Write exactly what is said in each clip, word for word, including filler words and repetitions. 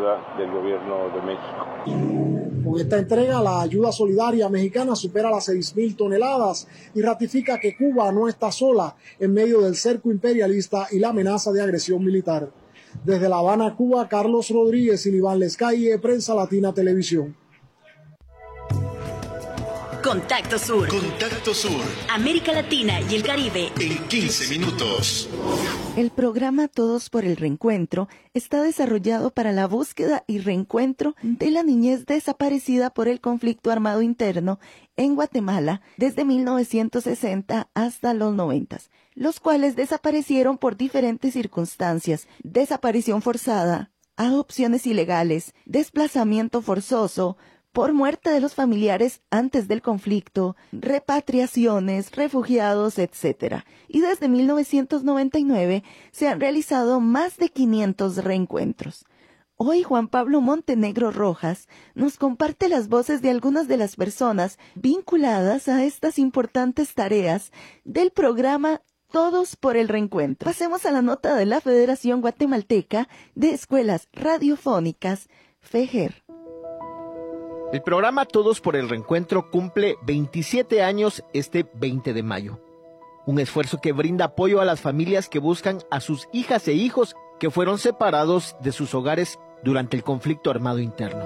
ayuda del gobierno de México. Con esta entrega, la ayuda solidaria mexicana supera las seis mil toneladas y ratifica que Cuba no está sola en medio del cerco imperialista y la amenaza de agresión militar. Desde La Habana, Cuba, Carlos Rodríguez y Iván Lescalle, Prensa Latina Televisión. Contacto Sur. Contacto Sur. América Latina y el Caribe. En quince minutos. El programa Todos por el Reencuentro está desarrollado para la búsqueda y reencuentro de la niñez desaparecida por el conflicto armado interno en Guatemala desde mil novecientos sesenta hasta los noventa, los cuales desaparecieron por diferentes circunstancias: desaparición forzada, adopciones ilegales, desplazamiento forzoso, por muerte de los familiares antes del conflicto, repatriaciones, refugiados, etcétera. Y desde mil novecientos noventa y nueve se han realizado más de quinientos reencuentros. Hoy Juan Pablo Montenegro Rojas nos comparte las voces de algunas de las personas vinculadas a estas importantes tareas del programa Todos por el Reencuentro. Pasemos a la nota de la Federación Guatemalteca de Escuelas Radiofónicas, FEGER. El programa Todos por el Reencuentro cumple veintisiete años este veinte de mayo. Un esfuerzo que brinda apoyo a las familias que buscan a sus hijas e hijos que fueron separados de sus hogares durante el conflicto armado interno.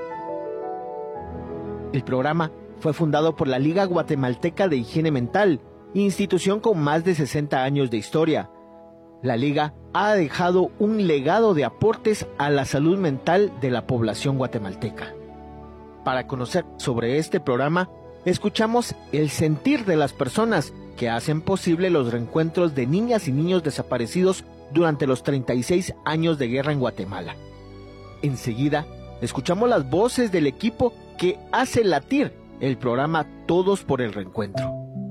El programa fue fundado por la Liga Guatemalteca de Higiene Mental, institución con más de sesenta años de historia. La Liga ha dejado un legado de aportes a la salud mental de la población guatemalteca. Para conocer sobre este programa, escuchamos el sentir de las personas que hacen posible los reencuentros de niñas y niños desaparecidos durante los treinta y seis años de guerra en Guatemala. Enseguida, escuchamos las voces del equipo que hace latir el programa Todos por el Reencuentro.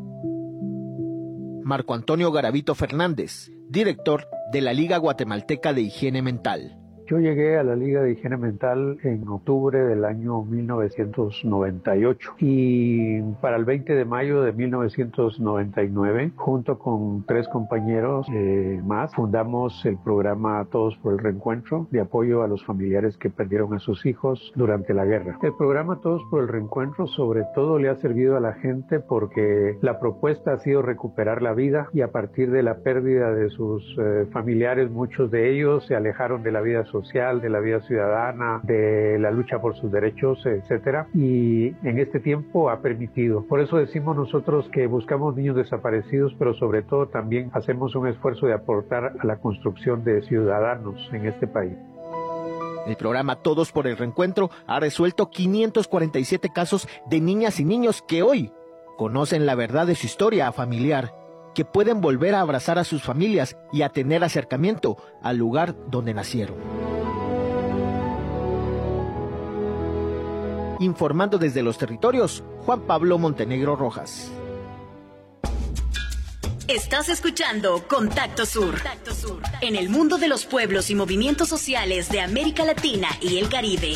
Marco Antonio Garavito Fernández, director de la Liga Guatemalteca de Higiene Mental. Yo llegué a la Liga de Higiene Mental en octubre del año mil novecientos noventa y ocho y para el veinte de mayo de mil novecientos noventa y nueve, junto con tres compañeros eh, más, fundamos el programa Todos por el Reencuentro de apoyo a los familiares que perdieron a sus hijos durante la guerra. El programa Todos por el Reencuentro sobre todo le ha servido a la gente porque la propuesta ha sido recuperar la vida, y a partir de la pérdida de sus eh, familiares, muchos de ellos se alejaron de la vida social social, de la vida ciudadana, de la lucha por sus derechos, etcétera, y en este tiempo ha permitido. Por eso decimos nosotros que buscamos niños desaparecidos, pero sobre todo también hacemos un esfuerzo de aportar a la construcción de ciudadanos en este país. El programa Todos por el Reencuentro ha resuelto quinientos cuarenta y siete casos de niñas y niños que hoy conocen la verdad de su historia familiar, que pueden volver a abrazar a sus familias y a tener acercamiento al lugar donde nacieron. Informando desde los territorios, Juan Pablo Montenegro Rojas. Estás escuchando Contacto Sur. Contacto Sur, en el mundo de los pueblos y movimientos sociales de América Latina y el Caribe.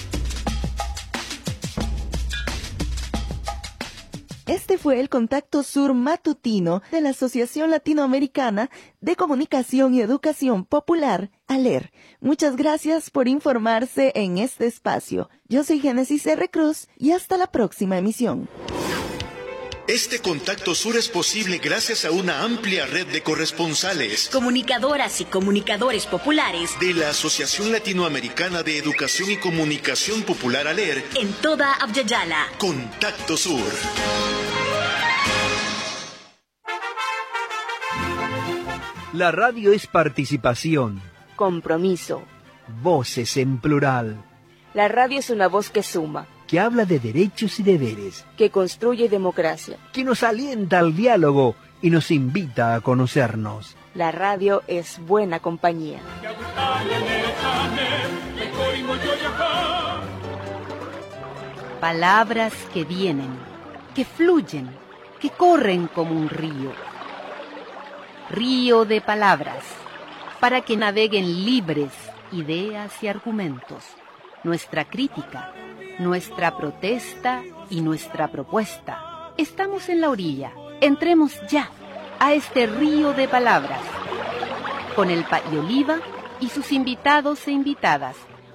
Este fue el Contacto Sur matutino de la Asociación Latinoamericana de Comunicación y Educación Popular, ALER. Muchas gracias por informarse en este espacio. Yo soy Génesis R. Cruz y hasta la próxima emisión. Este Contacto Sur es posible gracias a una amplia red de corresponsales, comunicadoras y comunicadores populares de la Asociación Latinoamericana de Educación y Comunicación Popular ALER en toda Abya-Yala. Contacto Sur. La radio es participación, compromiso, voces en plural. La radio es una voz que suma, que habla de derechos y deberes, que construye democracia, que nos alienta al diálogo y nos invita a conocernos. La radio es buena compañía. Palabras que vienen, que fluyen, que corren como un río. Río de palabras, para que naveguen libres ideas y argumentos. Nuestra crítica, nuestra protesta y nuestra propuesta. Estamos en la orilla. Entremos ya a este río de palabras con el Pay Oliva y sus invitados e invitadas.